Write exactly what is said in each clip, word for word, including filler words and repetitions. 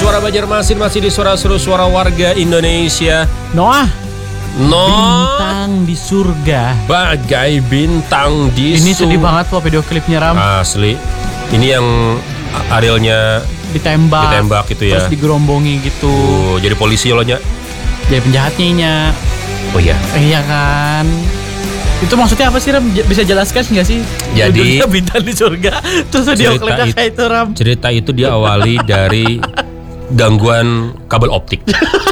Suara Banjarmasin masih di suara seru suara warga Indonesia. Noah, No, bintang di surga. bagai bintang di Ini sur- sedih banget loh video klipnya Ram. Asli. Ini yang Arielnya Ditembak, ditembak gitu ya. terus digerombongi gitu. Oh, jadi polisi loh nya. Jadi penjahatnya Nya. Oh iya. Iya kan. Itu maksudnya apa sih Ram? J- Bisa jelaskan nggak sih? Jadi- Judulnya bintang di surga. Terus video Cerita klipnya it- kayak itu Ram. Cerita itu diawali dari gangguan kabel optik.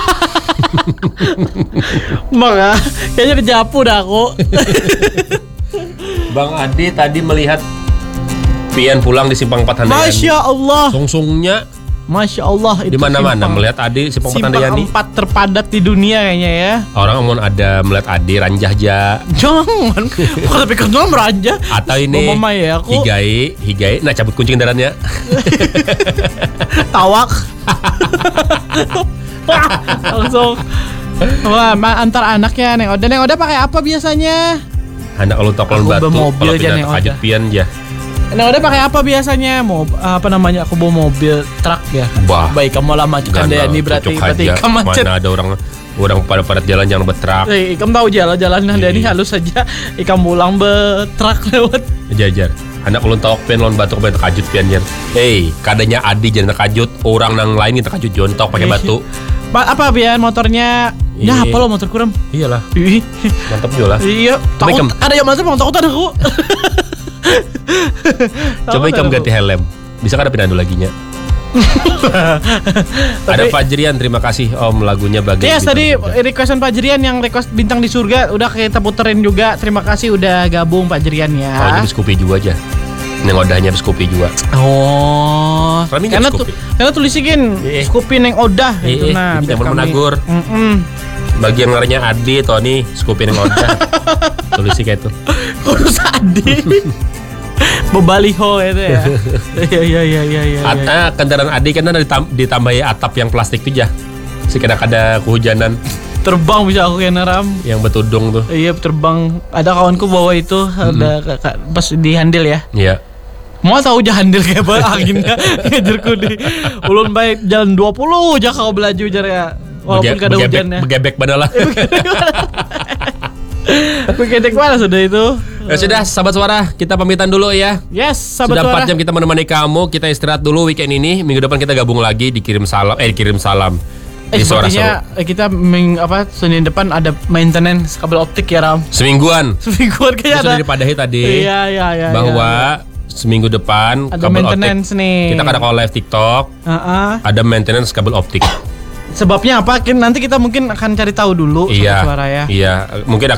Maka kayaknya dijapu dah aku. Bang Adi tadi melihat Pian pulang di Simpang Patandayani. Masya Allah. Sungsungnya Masya Allah. di itu mana-mana simpang- melihat Adi Simpang Simpang Patandayani. empat terpadat di dunia kayaknya ya. Orang mau ada melihat Adi ranjah ja Jangan. Kok tapi kenal meranja. atau ini Mama ya aku higai higai nah cabut kuncing kendaranya. tawak. Langsung. Wah, ma- antar anaknya Neng Oda. Neng Oda pakai apa biasanya? Anak kalau tokon Aku batu bawa mobil kalau aja, tidak Neng terkajut Oda. Pian ya. Neng Oda pakai apa biasanya? Mau apa namanya? Aku bawa mobil truk ya. Wah. Baik kamu lama kan Gana, ini berarti cocok berarti aja. ikam macet. Mana ada orang orang pada pada jalan yang betrak. Eh, ikam tahu jalan-jalan nah Iya. ini halus saja. Ikam pulang betruk lewat. Jajar. Anak ulun tawak pian lawan batu pengen terkajut pian jan. Hei, kadanya Adi jangan terkajut, orang nang lain yang terkajut jontok pakai batu. Pak apa biar motornya? Ya Ini. apa lo motor kurang? Iyalah, Ih, mantap juga lah. Iya, Coba takut ikam- ada yang masuk bang takut ada aku. Coba Takut kamu ada ganti helm. Bisa kan ada pindah lagi nya. Ada Tapi- Fajrian, terima kasih Om lagunya bagian. Yes, tadi requestan Pak Jerian yang request bintang di surga udah kita puterin juga. Terima kasih udah gabung Pak Jerian ya. Kalau itu Biskupi juga aja. Yang odahnya Biskupi juga. Oh, Raminya karena tu, Biskupi. karena tulisikin Eh. Skupi neng Odah Eh, itu eh, nah. ini biar zaman kami- menagur. Mm-mm. Bagi yang ngaranya Adi, Tony, Biskupi yang odah. Tulisi kayak itu. Kurus Adi. Bebaliho itu ya. Iya iya iya iya iya. At- ah, kendaraan Adi kan ada ditam- ditambahi atap yang plastik tuh ya. Sekarang ada kehujanan Terbang bisa aku kena Ram. yang betudung tuh. Iya terbang. Ada kawanku bawa itu ada kakak pas di handil ya. Iya. Mau tahu aja handil kayak apa anginnya ngejerku di ulun baik jalan dua puluh aja kau belaju jar ya. Walaupun Bege- gak ada begebek- hujannya. Begebek badalah. Begedek mana sudah itu? Ya sudah, sahabat suara, kita pamitan dulu ya. Yes, sahabat Sudah suara. empat jam kita menemani kamu. Kita istirahat dulu weekend ini. Minggu depan kita gabung lagi di kirim salam. Eh, dikirim salam. Eh Di suara seru. sepertinya eh, kita ming, apa Senin depan ada maintenance kabel optik ya Ram. Semingguan. Semingguan Kita kayaknya sudah ada. dipadahi tadi. Iya iya iya. bahwa seminggu depan ada kabel maintenance optik. nih. Kita kada kalau live TikTok, Heeh. ada maintenance kabel optik. Sebabnya apa? Kin- Nanti kita mungkin akan cari tahu dulu Iya. sahabat suara ya. Iya, mungkin